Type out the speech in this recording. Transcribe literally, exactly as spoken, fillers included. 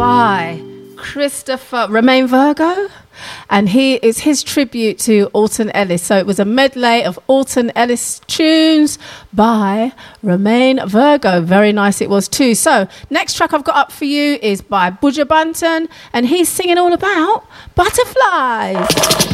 by Christopher Remain Virgo, and he is his tribute to Alton Ellis. So it was a medley of Alton Ellis tunes by Remain Virgo. Very nice it was too. So next track I've got up for you is by Buju Banton, and he's singing all about butterflies.